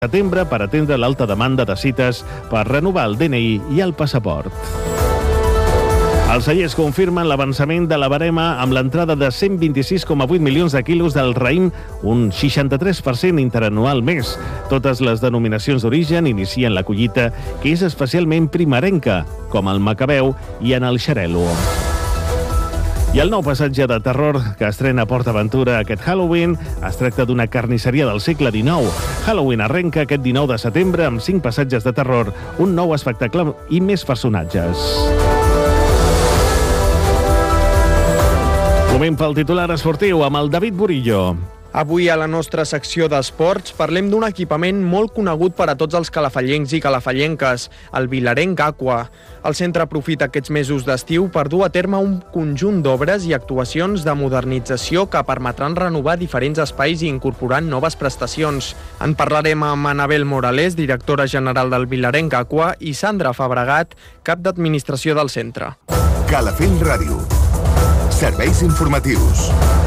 setembre per atendre l'alta demanda de cites per renovar el DNI i el passaport. Els cellers confirmen l'avançament de la barema amb l'entrada de 126,8 milions de quilos del raïm, un 63% interanual més. Totes les denominacions d'origen inicien la collita, que és especialment primerenca, com el macabeu i en el xarel·lo. I el nou passatge de terror que estrena PortAventura aquest Halloween es tracta d'una carnisseria del segle XIX. Halloween arrenca aquest 19 de setembre amb 5 passatges de terror, un nou espectacle i més personatges. Moment pel titular esportiu amb el David Burillo. Avui a la nostra secció d'esports parlem d'un equipament molt conegut per a tots els calafallencs i calafallenques, el Vilarenc Aqua. El centre aprofita aquests mesos d'estiu per dur a terme un conjunt d'obres i actuacions de modernització que permetran renovar diferents espais i incorporar noves prestacions. En parlarem amb Anabel Morales, directora general del Vilarenc Aqua, i Sandra Fabregat, cap d'administració del centre. Calafell Ràdio. Serveis informatius.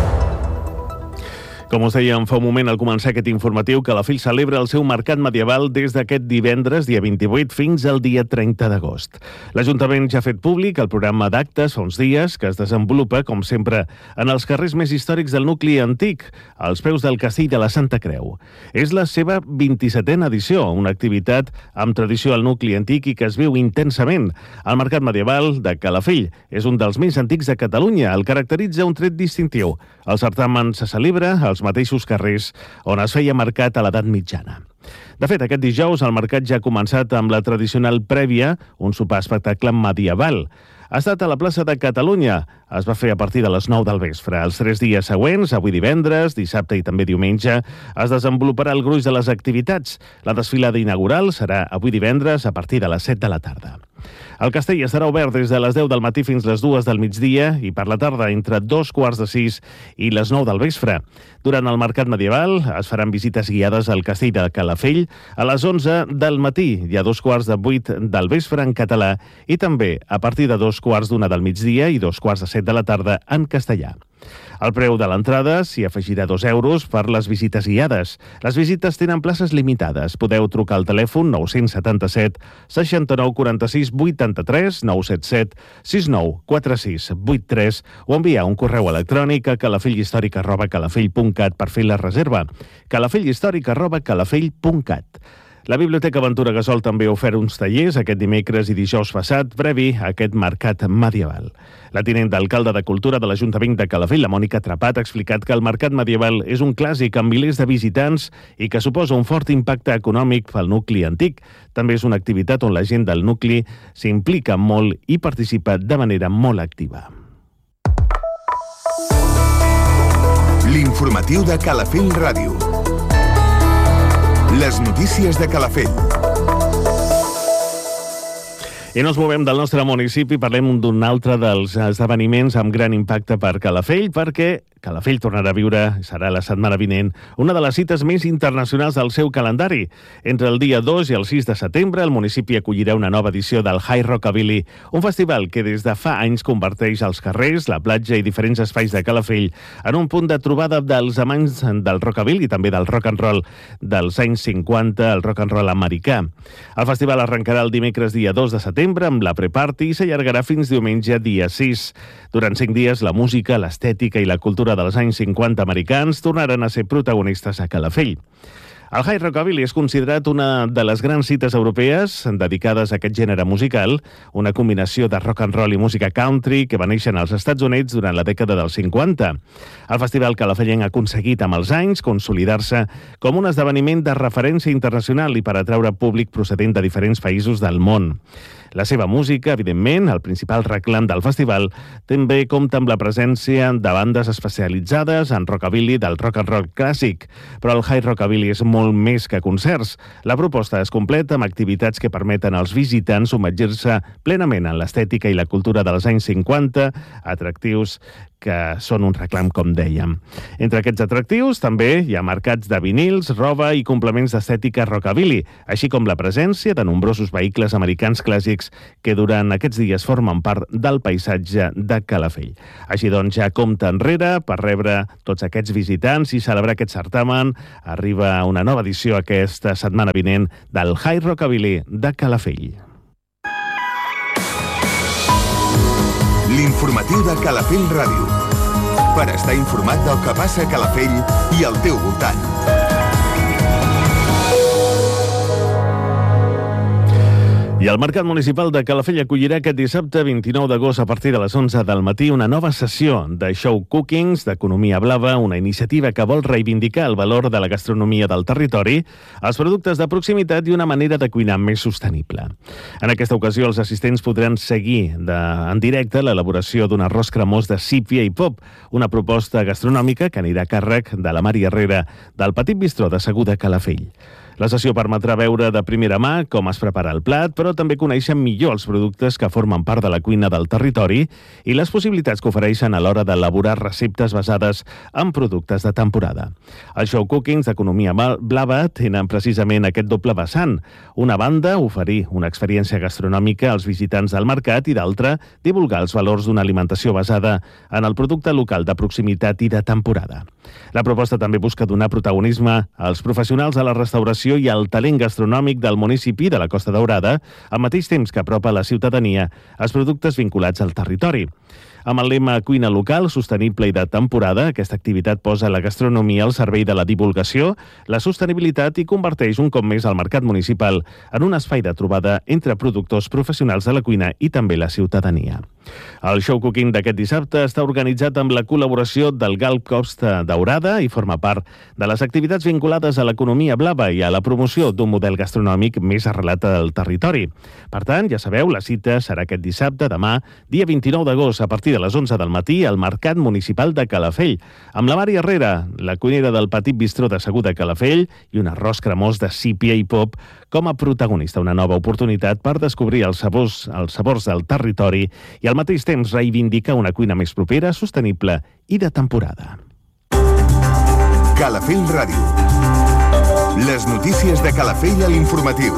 Com us dèiem fa un moment al començar aquest informatiu, Calafell celebra el seu mercat medieval des d'aquest divendres, dia 28, fins al dia 30 d'agost. L'Ajuntament ja ha fet públic el programa d'actes fa uns dies, que es desenvolupa, com sempre, en els carrers més històrics del nucli antic, als peus del Castell de la Santa Creu. És la seva 27a edició, una activitat amb tradició al nucli antic i que es viu intensament. El mercat medieval de Calafell és un dels més antics de Catalunya. El caracteritza un tret distintiu. El certamen se celebra als mateixos carrers on es feia mercat a l'edat mitjana. De fet, aquest dijous el mercat ja ha començat amb la tradicional prèvia, un sopar espectacle medieval. Ha estat a la plaça de Catalunya. Es va fer a partir de les 9 del vespre. Els 3 dies següents, avui divendres, dissabte i també diumenge, es desenvoluparà el gruix de les activitats. La desfilada inaugural serà avui divendres a partir de les 7 de la tarda. El castell estarà obert des de les 10 del matí fins les 2 del migdia i per la tarda entre 2:45 i les 9 del vespre. Durant el mercat medieval es faran visites guiades al castell de Calafell a les 11 del matí i a 7:15 del vespre en català i també a partir de 2:15 del migdia i 7:15 de la tarda en castellà. Al preu de l'entrada s'hi afegirà 2 euros per les visites guiades. Les visites tenen places limitades. Podeu trucar al telèfon 977 69 46 83 977 69 46 83 o enviar un correu electrònic a calafellhistòric@calafell.cat per fer la reserva. calafellhistòric@calafell.cat. La Biblioteca Ventura Gasol també ha ofert uns tallers aquest dimecres i dijous passat, previ a aquest mercat medieval. La tinent d'alcalde de Cultura de l'Ajuntament de Calafell, la Mònica Trapat, ha explicat que el mercat medieval és un clàssic amb milers de visitants i que suposa un fort impacte econòmic pel nucli antic. També és una activitat on la gent del nucli s'implica molt i participa de manera molt activa. L'informatiu de Calafell Ràdio. Les notícies de Calafell. I no ens movem del nostre municipi, parlem d'un altre dels esdeveniments amb gran impacte per Calafell, perquè Calafell tornarà a viure, serà la setmana vinent, una de les cites més internacionals del seu calendari. Entre el dia 2 i el 6 de setembre, el municipi acollirà una nova edició del High Rockabilly, un festival que des de fa anys converteix els carrers, la platja i diferents espais de Calafell en un punt de trobada dels amants del rockabilly i també del rock and roll dels anys 50, el rock and roll americà. El festival arrencarà el dimecres dia 2 de setembre amb la pre-party i s'allargarà fins diumenge dia 6. Durant 5 dies, la música, l'estètica i la cultura dels anys 50 americans tornaran a ser protagonistes a Calafell. El High Rockabilly és considerat una de les grans cites europees dedicades a aquest gènere musical, una combinació de rock and roll i música country que va néixer als Estats Units durant la dècada dels 50. El festival calafellenc ha aconseguit amb els anys consolidar-se com un esdeveniment de referència internacional i per atraure públic procedent de diferents països del món. La seva música, evidentment, el principal reclam del festival, també compta amb la presència de bandes especialitzades en rockabilly del rock and roll clàssic, però el High Rockabilly és molt més que concerts. La proposta es completa amb activitats que permeten als visitants submergir-se plenament en l'estètica i la cultura dels anys 50, atractius que són un reclam, com dèiem. Entre aquests atractius també hi ha mercats de vinils, roba i complements d'estètica rockabilly, així com la presència de nombrosos vehicles americans clàssics que durant aquests dies formen part del paisatge de Calafell. Així doncs, ja compta enrere per rebre tots aquests visitants i celebrar aquest certamen. Arriba una nova edició aquesta setmana vinent del High Rockabilly de Calafell. L'informatiu de Calafell Ràdio. Per estar informat del que passa a Calafell i al teu voltant. I el Mercat Municipal de Calafell acollirà aquest dissabte 29 d'agost a partir de les 11 del matí una nova sessió de show cookings d'Economia Blava, una iniciativa que vol reivindicar el valor de la gastronomia del territori, els productes de proximitat i una manera de cuinar més sostenible. En aquesta ocasió, els assistents podran seguir en directe l'elaboració d'un arròs cremós de sípia i pop, una proposta gastronòmica que anirà a càrrec de la Mari Herrera del Petit Bistró de Segur de Calafell. La sessió permetrà veure de primera mà com es prepara el plat, però també conèixer millor els productes que formen part de la cuina del territori i les possibilitats que ofereixen a l'hora d'elaborar receptes basades en productes de temporada. Els show cookings d'Economia Blava tenen precisament aquest doble vessant. Una banda, oferir una experiència gastronòmica als visitants del mercat i d'altra, divulgar els valors d'una alimentació basada en el producte local de proximitat i de temporada. La proposta també busca donar protagonisme als professionals de la restauració i al talent gastronòmic del municipi de la Costa Daurada, al mateix temps que apropa a la ciutadania els productes vinculats al territori. Amb el lema Cuina local, sostenible i de temporada, aquesta activitat posa la gastronomia al servei de la divulgació, la sostenibilitat i converteix un cop més el mercat municipal en un espai de trobada entre productors professionals de la cuina i també la ciutadania. El show cooking d'aquest dissabte està organitzat amb la col·laboració del GALP Costa Daurada i forma part de les activitats vinculades a l'economia blava i a la promoció d'un model gastronòmic més arrelat al territori. Per tant, ja sabeu, la cita serà aquest dissabte, demà, dia 29 d'agost, a partir de les 11 del matí, al Mercat Municipal de Calafell, amb la Mari Herrera, la cuinera del Petit Bistró de Segur de Calafell, i un arròs cremós de sípia i pop com a protagonista. Una nova oportunitat per descobrir els sabors del territori i al mateix temps reivindica una cuina més propera, sostenible i de temporada. Calafell Ràdio. Les notícies de Calafell a l'informatiu.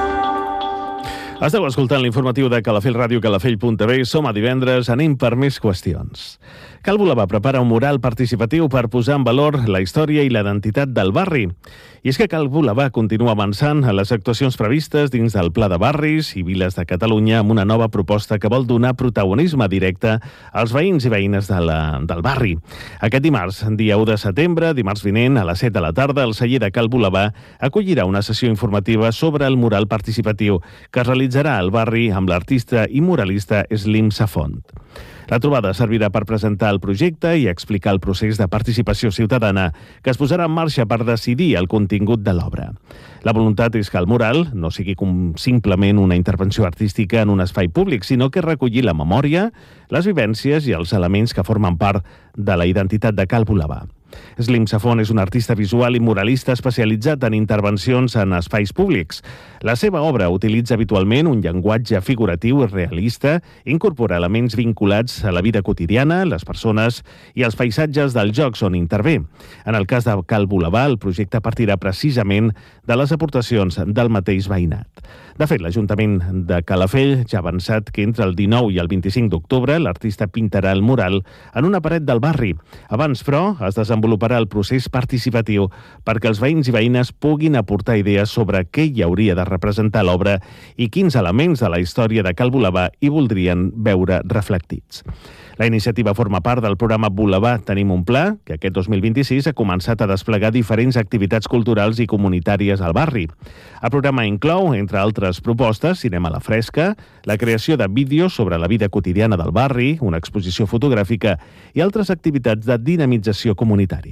Esteu escoltant l'informatiu de Calafell Ràdio, calafell.tv. Som a divendres, anem per més qüestions. Cal Blava prepara un mural participatiu per posar en valor la història i la identitat del barri. I és que Cal Blava continua avançant a les actuacions previstes dins del Pla de Barris i Viles de Catalunya amb una nova proposta que vol donar protagonisme directe als veïns i veïnes del barri. Aquest dimarts, dia 1 de setembre, dimarts vinent, a les 7 de la tarda, el celler de Cal Blava acollirà una sessió informativa sobre el mural participatiu que es realitzarà al barri amb l'artista i muralista Slim Safont. La trobada servirà per presentar el projecte i explicar el procés de participació ciutadana que es posarà en marxa per decidir el contingut de l'obra. La voluntat és que el mural no sigui simplement una intervenció artística en un espai públic, sinó que recolli la memòria, les vivències i els elements que formen part de la identitat de Cal Blava. Slim Safont és un artista visual i muralista especialitzat en intervencions en espais públics. La seva obra utilitza habitualment un llenguatge figuratiu i realista, incorpora elements vinculats a la vida quotidiana, les persones i els paisatges dels jocs on intervé. En el cas de Cal Blava, el projecte partirà precisament de les aportacions del mateix veïnat. De fet, l'Ajuntament de Calafell ja ha avançat que entre el 19 i el 25 d'octubre l'artista pintarà el mural en una paret del barri. Abans, però, es desenvoluparà el procés participatiu perquè els veïns i veïnes puguin aportar idees sobre què hi hauria de representar l'obra i quins elements de la història de Cal Blava hi voldrien veure reflectits. La iniciativa forma part del programa Blava Tenim un Pla, que aquest 2026 ha començat a desplegar diferents activitats culturals i comunitàries al barri. El programa inclou, entre altres propostes, cinema a la fresca, la creació de vídeos sobre la vida quotidiana del barri, una exposició fotogràfica i altres activitats de dinamització comunitària.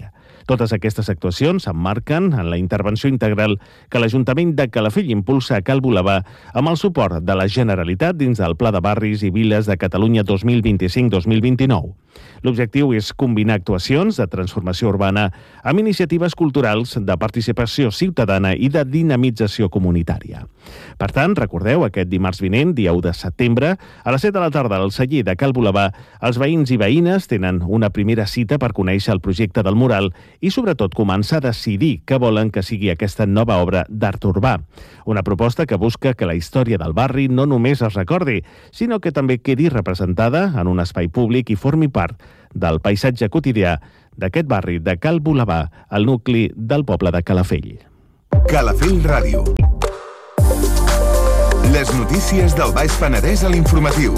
Totes aquestes actuacions s'emmarquen en la intervenció integral que l'Ajuntament de Calafell impulsa a Cal Volabà amb el suport de la Generalitat dins del Pla de Barris i Viles de Catalunya 2025-2029. L'objectiu és combinar actuacions de transformació urbana amb iniciatives culturals de participació ciutadana i de dinamització comunitària. Per tant, recordeu, aquest dimarts vinent, dia 1 de setembre, a les 7 de la tarda al celler de Cal Volabà, els veïns i veïnes tenen una primera cita per conèixer el projecte del mural i, sobretot, començar a decidir què volen que sigui aquesta nova obra d'art urbà. Una proposta que busca que la història del barri no només es recordi, sinó que també quedi representada en un espai públic i formi part del paisatge quotidià d'aquest barri de Cal Volabà, el nucli del poble de Calafell. Calafell Ràdio. Les notícies del Baix Penedès a l'informatiu.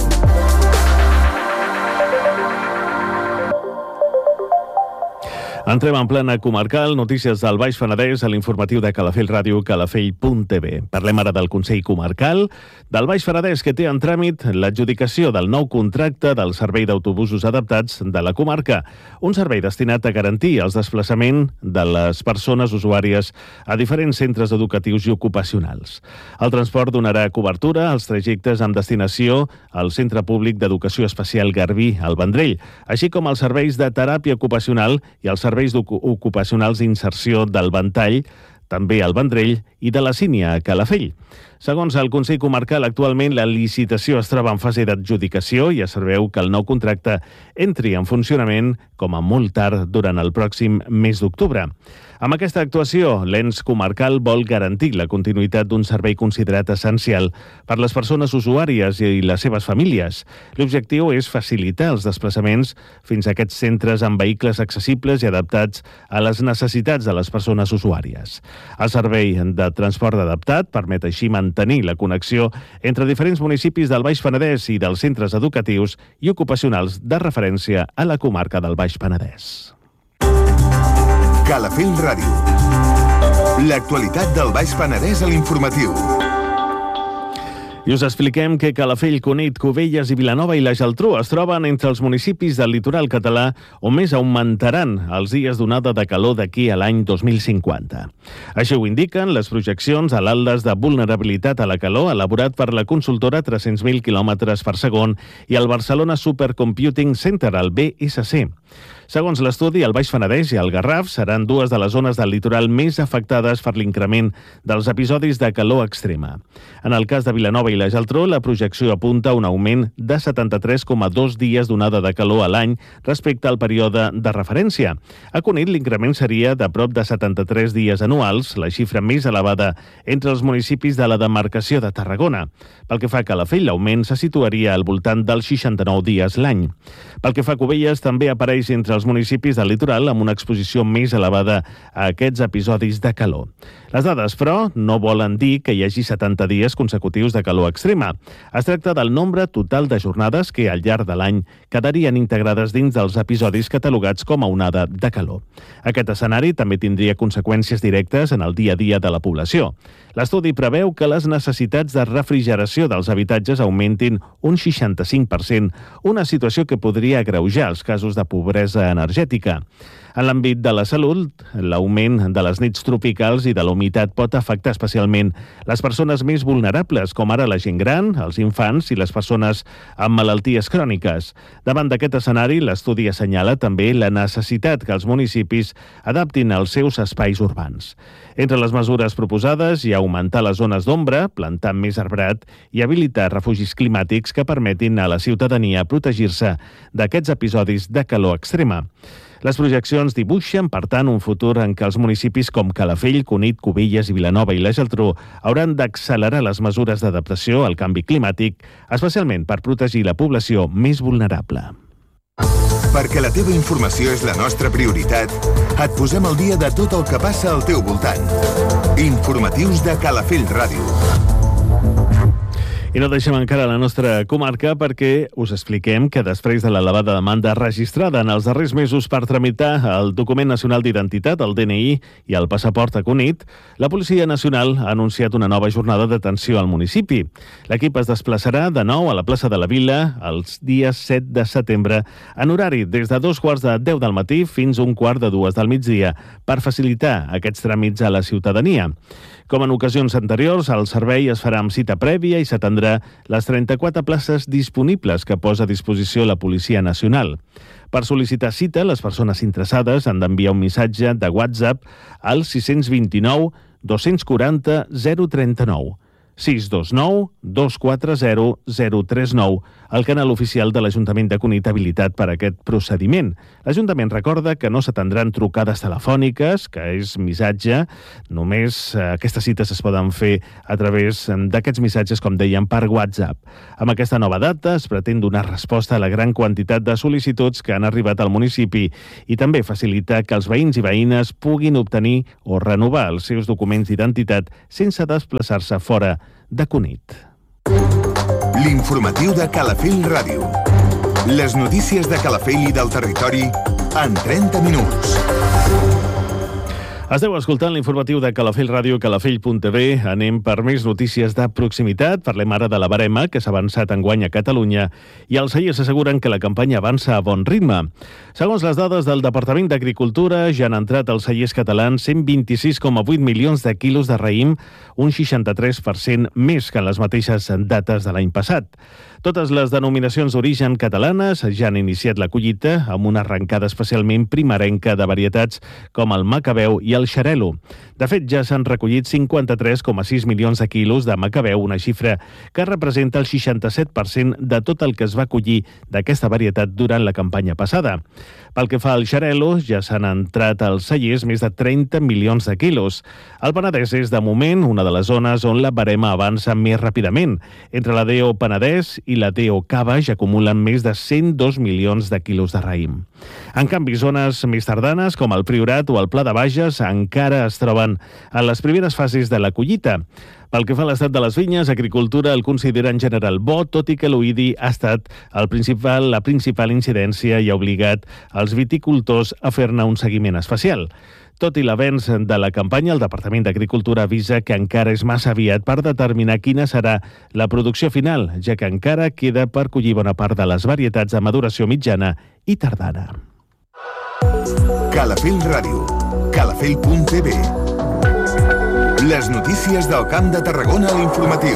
Entrem en plena comarcal, notícies del Baix Penedès a l'informatiu de Calafell Ràdio, calafell.tv. Parlem ara del Consell Comarcal del Baix Penedès, que té en tràmit l'adjudicació del nou contracte del servei d'autobusos adaptats de la comarca, un servei destinat a garantir el desplaçament de les persones usuàries a diferents centres educatius i ocupacionals. El transport donarà cobertura als trajectes amb destinació al Centre Públic d'Educació Especial Garbí, al Vendrell, així com els serveis de teràpia ocupacional i els serveis ocupacionals d'inserció del Ventall, també al Vendrell, i de la Sínia a Calafell. Segons el Consell Comarcal, actualment la licitació es troba en fase d'adjudicació i es preveu que el nou contracte entri en funcionament com a molt tard durant el pròxim mes d'octubre. Amb aquesta actuació, l'ens comarcal vol garantir la continuïtat d'un servei considerat essencial per les persones usuàries i les seves famílies. L'objectiu és facilitar els desplaçaments fins a aquests centres amb vehicles accessibles i adaptats a les necessitats de les persones usuàries. El servei de transport adaptat permet així mantenir la connexió entre diferents municipis del Baix Penedès i dels centres educatius i ocupacionals de referència a la comarca del Baix Penedès. Calafell Ràdio. L'actualitat del Baix Penedès a l'informatiu. I us expliquem que Calafell, Cunit, Cubelles i Vilanova i la Geltrú es troben entre els municipis del litoral català on més augmentaran els dies d'onada de calor d'aquí a l'any 2050. Així ho indiquen les projeccions a l'Atles de vulnerabilitat a la calor elaborat per la consultora 300.000 km per segon i el Barcelona Supercomputing Center, el BSC. Segons l'estudi, el Baix Penedès i el Garraf seran dues de les zones del litoral més afectades per l'increment dels episodis de calor extrema. En el cas de Vilanova i la Geltrú, la projecció apunta a un augment de 73,2 dies d'onada de calor a l'any respecte al període de referència. A Cunit, l'increment seria de prop de 73 dies anuals, la xifra més elevada entre els municipis de la demarcació de Tarragona. Pel que fa a Calafell, l'augment se situaria al voltant dels 69 dies l'any. Pel que fa a Cubelles, també apareix entre els municipis del litoral amb una exposició més elevada a aquests episodis de calor. Les dades, però, no volen dir que hi hagi 70 dies consecutius de calor extrema. Es tracta del nombre total de jornades que al llarg de l'any quedarien integrades dins dels episodis catalogats com a onada de calor. Aquest escenari també tindria conseqüències directes en el dia a dia de la població. L'estudi preveu que les necessitats de refrigeració dels habitatges augmentin un 65%, una situació que podria agreujar els casos de pobresa energètica. En l'àmbit de la salut, l'augment de les nits tropicals i de la humitat pot afectar especialment les persones més vulnerables, com ara la gent gran, els infants i les persones amb malalties cròniques. Davant d'aquest escenari, l'estudi assenyala també la necessitat que els municipis adaptin els seus espais urbans. Entre les mesures proposades hi ha augmentar les zones d'ombra, plantar més arbrat i habilitar refugis climàtics que permetin a la ciutadania protegir-se d'aquests episodis de calor extrema. Les projeccions dibuixen, per tant, un futur en què els municipis com Calafell, Cunit, Cubelles i Vilanova i la Geltrú hauran d'accelerar les mesures d'adaptació al canvi climàtic, especialment per protegir la població més vulnerable. Perquè la teva informació és la nostra prioritat, et posem al dia de tot el que passa al teu voltant. Informatius de Calafell Ràdio. I no deixem encara la nostra comarca perquè us expliquem que després de l'elevada demanda registrada en els darrers mesos per tramitar el document nacional d'identitat, el DNI i el passaport aconit, la Policia Nacional ha anunciat una nova jornada d'atenció al municipi. L'equip es desplaçarà de nou a la plaça de la Vila els dies 7 de setembre en horari des de 2:15 del matí fins a 1:45 del migdia per facilitar aquests tràmits a la ciutadania. Com en ocasions anteriors, el servei es farà amb cita prèvia i s'atendrà les 34 places disponibles que posa a disposició la Policia Nacional. Per sol·licitar cita, les persones interessades han d'enviar un missatge de WhatsApp al 629 240 039. 629 240 039, el canal oficial de l'Ajuntament de Cunit habilitat per a aquest procediment. L'Ajuntament recorda que no s'atendran trucades telefòniques, que és missatge. Només aquestes cites es poden fer a través d'aquests missatges, com dèiem, per WhatsApp. Amb aquesta nova data es pretén donar resposta a la gran quantitat de sol·licituds que han arribat al municipi i també facilitar que els veïns i veïnes puguin obtenir o renovar els seus documents d'identitat sense desplaçar-se fora de Cunit. L'informatiu de Calafell Ràdio. Les notícies de Calafell i del territori en 30 minuts. Esteu escoltant l'informatiu de Calafell Ràdio, calafell.tv. Anem per més notícies de proximitat. Parlem ara de la barema, que s'ha avançat enguany a Catalunya, i els cellers asseguren que la campanya avança a bon ritme. Segons les dades del Departament d'Agricultura, ja han entrat als cellers catalans 126,8 milions de quilos de raïm, un 63% més que en les mateixes dates de l'any passat. Totes les denominacions d'origen catalanes ja han iniciat la collita amb una arrencada especialment primerenca de varietats com el macabeu i el xarel·lo. De fet, ja s'han recollit 53,6 milions de quilos de macabeu, una xifra que representa el 67% de tot el que es va collir d'aquesta varietat durant la campanya passada. Pel que fa al xarel·lo, ja s'han entrat als cellers més de 30 milions de quilos. El Penedès és, de moment, una de les zones on la barema avança més ràpidament. Entre la DO Penedès i la DO Cava ja acumulen més de 102 milions de quilos de raïm. En canvi, zones més tardanes, com el Priorat o el Pla de Bages, encara es troben en les primeres fases de la collita. Pel que fa a l'estat de les vinyes, Agricultura el considera en general bo, tot i que l'oïdi ha estat la principal incidència i ha obligat els viticultors a fer-ne un seguiment especial. Tot i l'avenç de la campanya, el Departament d'Agricultura avisa que encara és massa aviat per determinar quina serà la producció final, ja que encara queda per collir bona part de les varietats de maduració mitjana i tardana. Calafell Ràdio. Calafell.tv. Les notícies del Camp de Tarragona a l'informatiu.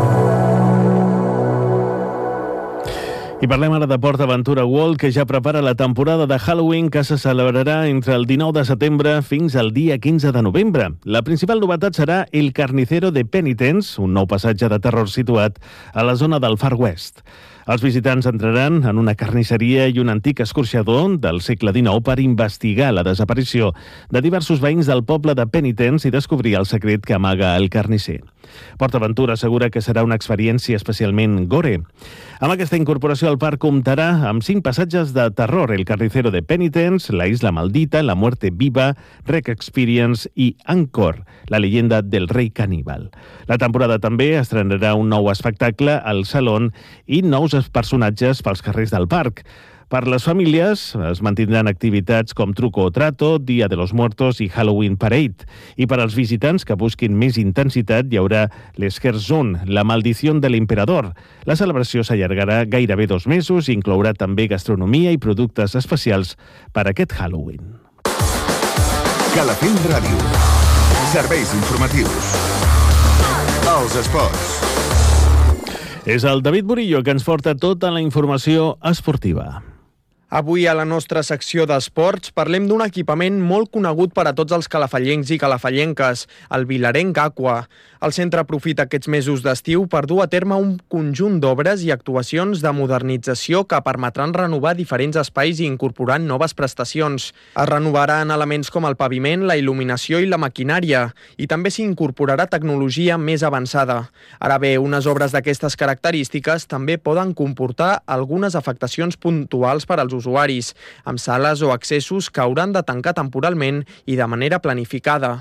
I parlem ara de Port Aventura World, que ja prepara la temporada de Halloween que se celebrarà entre el 19 de setembre fins al dia 15 de novembre. La principal novetat serà el Carnicero de Penitence, un nou passatge de terror situat a la zona del Far West. Els visitants entraran en una carnisseria i un antic escorxador del segle XIX per investigar la desaparició de diversos veïns del poble de Penitence i descobrir el secret que amaga el carnisser. Port Aventura assegura que serà una experiència especialment gore. Amb aquesta incorporació al parc comptarà amb 5 passatges de terror: el Carnicero de Penitence, la Isla Maldita, la Muerte Viva, Rec Experience i Angkor, la leyenda del rei caníbal. La temporada també estrenarà un nou espectacle al Salón i nous personatges pels carrers del parc. Per les famílies es mantindran activitats com Truco o Trato, Dia de los Muertos i Halloween Parade. I per als visitants que busquin més intensitat hi haurà l'Scare Zone, la maldició de l'emperador. La celebració s'allargarà gairebé 2 mesos i inclourà també gastronomia i productes especials per aquest Halloween. Calafell Ràdio. Serveis informatius. Els esports. És el David Murillo que ens porta tota la informació esportiva. Avui a la nostra secció d'esports parlem d'un equipament molt conegut per a tots els calafellencs i calafellenques, el Vilarenc Aqua. El centre aprofita aquests mesos d'estiu per dur a terme un conjunt d'obres i actuacions de modernització que permetran renovar diferents espais i incorporar noves prestacions. Es renovaran elements com el paviment, la il·luminació i la maquinària, i també s'hi incorporarà tecnologia més avançada. Ara bé, unes obres d'aquestes característiques també poden comportar algunes afectacions puntuals per als usuaris, amb sales o accessos que hauran de tancar temporalment i de manera planificada.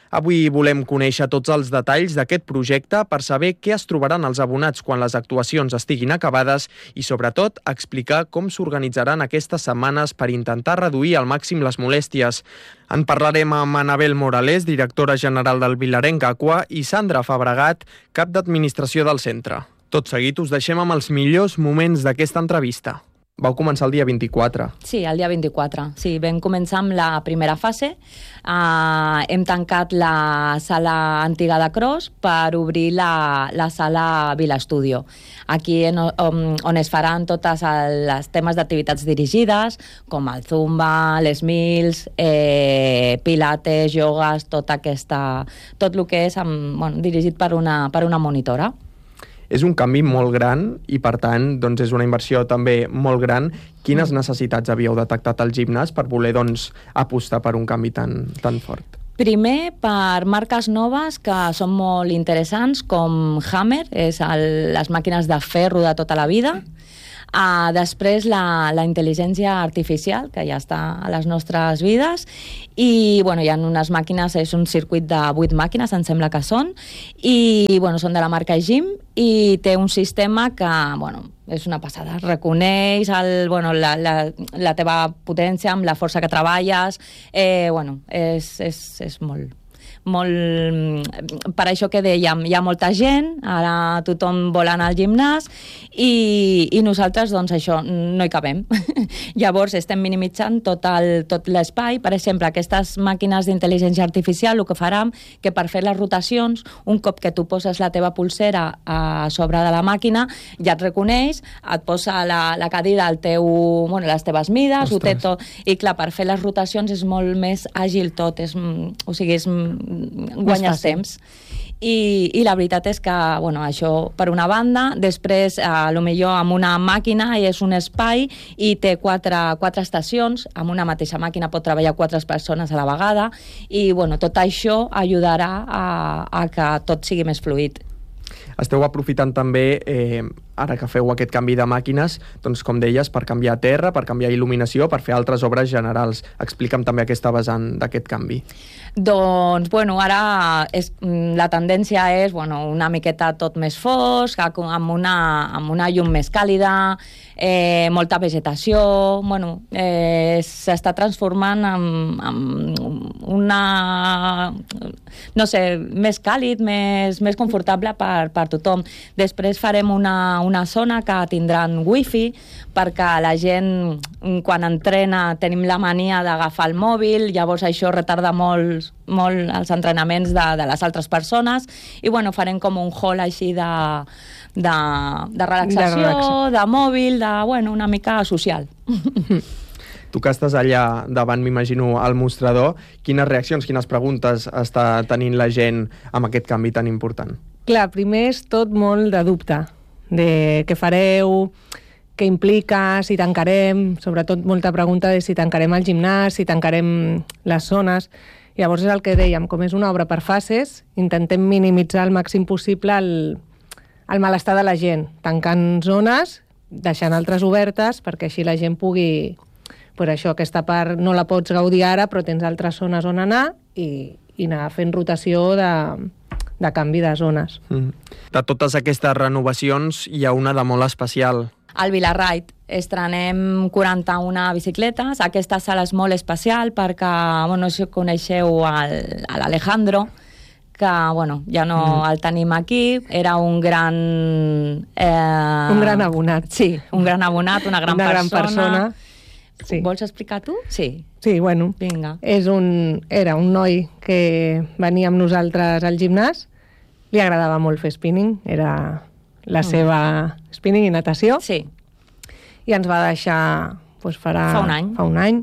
Avui volem conèixer tots els detalls d'aquest projecte per saber què es trobaran els abonats quan les actuacions estiguin acabades i, sobretot, explicar com s'organitzaran aquestes setmanes per intentar reduir al màxim les molèsties. En parlarem amb Anabel Morales, directora general del Vilarenc Aqua, i Sandra Fabregat, cap d'administració del centre. Tot seguit us deixem amb els millors moments d'aquesta entrevista. Vau començar el dia 24. Sí, el dia 24. Sí, vam començar amb la primera fase. Hem tancat la sala antiga de Cros per obrir la sala Vila Estudio. Aquí on es faran totes les temes d'activitats dirigides, com el zumba, les mills, pilates, iogues, tot el que és dirigit per una monitora. És un canvi molt gran i, per tant, doncs és una inversió també molt gran. Quines necessitats havíeu detectat al gimnàs per voler apostar per un canvi tan fort? Primer, per marques noves que són molt interessants, com Hammer, les màquines de ferro de tota la vida. Després, la intel·ligència artificial, que ja està a les nostres vides, i hi ha unes màquines, és un circuit de 8 màquines, em sembla que són, i són de la marca Gym, i té un sistema que, és una passada. Reconeix la teva potència amb la força que treballes. És molt... Per això que dèiem, hi ha molta gent, ara tothom vol anar al gimnàs i nosaltres, això, no hi cabem. Llavors estem minimitzant tot l'espai. Per exemple, aquestes màquines d'intel·ligència artificial el que faran que per fer les rotacions, un cop que tu poses la teva pulsera a sobre de la màquina, ja et reconeix, et posa la cadira les teves mides, ho té tot, i clar, per fer les rotacions és molt més àgil tot, guanyes temps. I la veritat és que, això per una banda, després, potser amb una màquina és un espai i té quatre estacions, amb una mateixa màquina pot treballar 4 persones a la vegada i, tot això ajudarà a que tot sigui més fluid. Esteu aprofitant també, ara que feu aquest canvi de màquines, doncs, com deies, per canviar terra, per canviar il·luminació, per fer altres obres generals. Explica'm també aquesta vessant d'aquest canvi. Doncs, ara la tendència és una miqueta tot més fosc, amb una llum més càlida, molta vegetació, s'està transformant en una, més càlid, més confortable per tothom. Després farem una zona que tindran wifi perquè la gent, quan entrena, tenim la mania d'agafar el mòbil, llavors això retarda molt els entrenaments de les altres persones i farem com un hall així de relaxació, de mòbil, una mica social. Tu que estàs allà davant, m'imagino, al mostrador, quines reaccions, quines preguntes està tenint la gent amb aquest canvi tan important? Clar, primer és tot molt de dubte, de què fareu, què implica, si tancarem, sobretot molta pregunta de si tancarem el gimnàs, si tancarem les zones. Llavors és el que dèiem, com és una obra per fases, intentem minimitzar al màxim possible el malestar de la gent, tancant zones, deixant altres obertes, perquè així la gent pugui... aquesta part no la pots gaudir ara, però tens altres zones on anar i anar fent rotació de canvi de zones. De totes aquestes renovacions, hi ha una de molt especial. Al Vilarraid estrenem 41 bicicletes. Aquesta sala és molt especial perquè, si coneixeu l'Alejandro, que, ja no el tenim aquí, era un gran... un gran abonat. Sí, un gran abonat, una gran persona. Sí. Vols explicar tu? Sí. Sí, vinga. Era un noi que venia amb nosaltres al gimnàs, li agradava molt fer spinning, era la seva spinning i natació. Sí. I ens va deixar fa un any.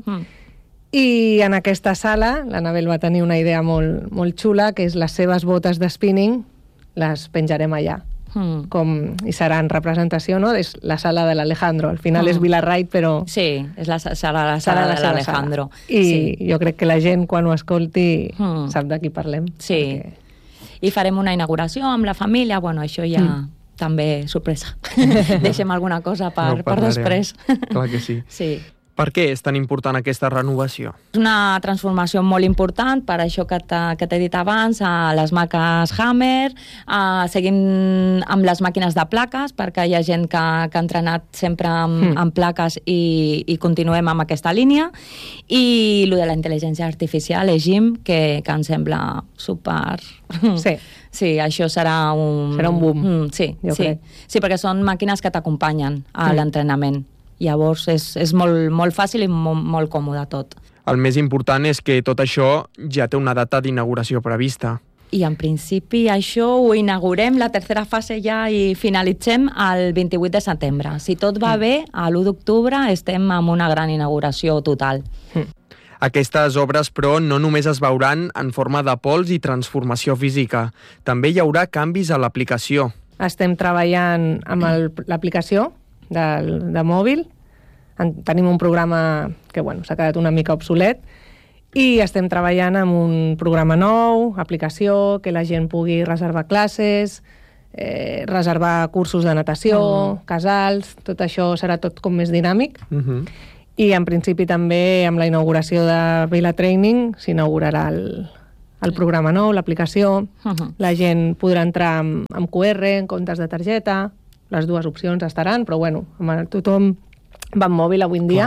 I en aquesta sala l'Anabel va tenir una idea molt, molt xula, que és les seves botes de spinning les penjarem allà. I serà en representació, no? És la sala de l'Alejandro. Al final és Vilarraid, però... Sí, és la sala de l'Alejandro. I jo crec que la gent, quan ho escolti, sap de qui parlem. Sí. I farem una inauguració amb la família. Això ja... també sorpresa. Deixem alguna cosa per després. Clar que sí. Sí. Per què és tan important aquesta renovació? És una transformació molt important, per això que t'he dit abans, a les marques Hammer, seguim amb les màquines de plaques, perquè hi ha gent que ha entrenat sempre amb plaques i continuem amb aquesta línia, i el de la intel·ligència artificial, Jim, que em sembla super... Sí. Sí, això serà un boom. Sí, crec. Sí, perquè són màquines que t'acompanyen a l'entrenament. Llavors és molt fàcil i molt còmode tot. El més important és que tot això ja té una data d'inauguració prevista. I en principi això ho inaugurem, la tercera fase ja, i finalitzem el 28 de setembre. Si tot va bé, a l'1 d'octubre estem amb una gran inauguració total. Aquestes obres, però, no només es veuran en forma de pols i transformació física. També hi haurà canvis a l'aplicació. Estem treballant amb l'aplicació de mòbil. Tenim un programa que s'ha quedat una mica obsolet i estem treballant amb un programa nou, aplicació, que la gent pugui reservar classes, reservar cursos de natació, casals, tot això serà tot com més dinàmic. I en principi també amb la inauguració de Vila Training s'inaugurarà el programa nou, l'aplicació. La gent podrà entrar amb QR en comptes de targeta. Les dues opcions estaran, però tothom va amb mòbil avui en dia.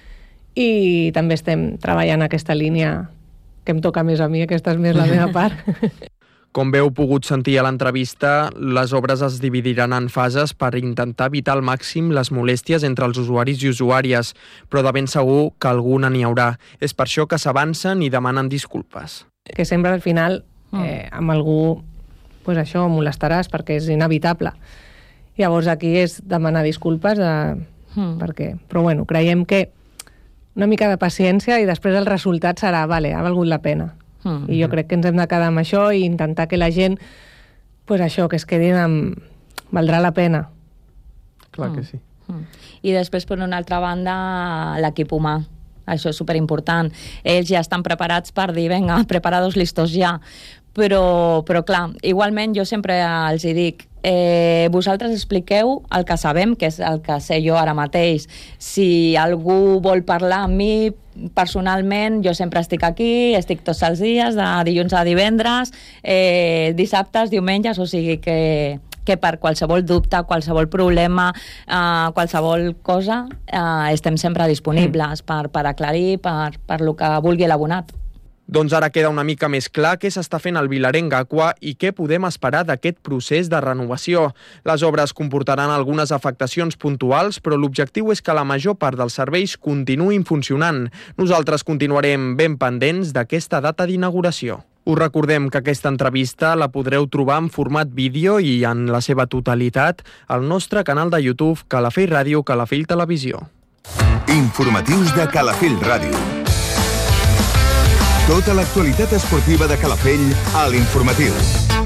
I també estem treballant aquesta línia que em toca més a mi, aquesta és més la meva part. Com bé heu pogut sentir a l'entrevista, les obres es dividiran en fases per intentar evitar al màxim les molèsties entre els usuaris i usuàries, però de ben segur que alguna n'hi haurà. És per això que s'avancen i demanen disculpes. Que sempre al final amb algú això molestaràs perquè és inevitable. Llavors aquí és demanar disculpes perquè... Però creiem que una mica de paciència i després el resultat serà, ha valgut la pena. I jo crec que ens hem de quedar amb això i intentar que la gent, que es quedin amb... Valdrà la pena. Clar que sí. I després, per una altra banda, l'equip humà. Això és superimportant. Ells ja estan preparats per dir, vinga, preparados, listos ja. Però clar, igualment jo sempre els hi dic, vosaltres expliqueu el que sabem, que és el que sé jo ara mateix. Si algú vol parlar amb mi personalment, jo sempre estic aquí, estic tots els dies, de dilluns a divendres, dissabtes, diumenges, o sigui que per qualsevol dubte, qualsevol problema, qualsevol cosa, estem sempre disponibles per aclarir, per lo que vulgui l'abonat. Doncs ara queda una mica més clar què s'està fent al Vilarenc Aqua i què podem esperar d'aquest procés de renovació. Les obres comportaran algunes afectacions puntuals, però l'objectiu és que la major part dels serveis continuïn funcionant. Nosaltres continuarem ben pendents d'aquesta data d'inauguració. Us recordem que aquesta entrevista la podreu trobar en format vídeo i en la seva totalitat al nostre canal de YouTube Calafell Ràdio, Calafell Televisió. Informatius de Calafell Ràdio. Tota l'actualitat esportiva de Calafell a l'Informatiu.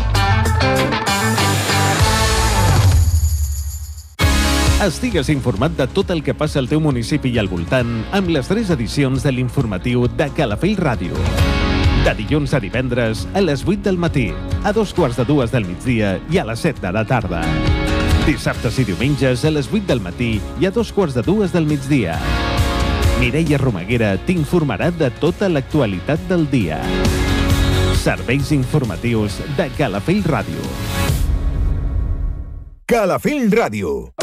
Estigues informat de tot el que passa al teu municipi i al voltant amb les 3 edicions de l'Informatiu de Calafell Ràdio. De dilluns a divendres a les 8 del matí, a 2:45 del migdia i a les 7 de la tarda. Dissabtes i diumenges a les 8 del matí i a 2:45 del migdia. Mireia Romaguera t'informarà de tota l'actualitat del dia. Serveis informatius de Calafell Ràdio. Calafell Ràdio.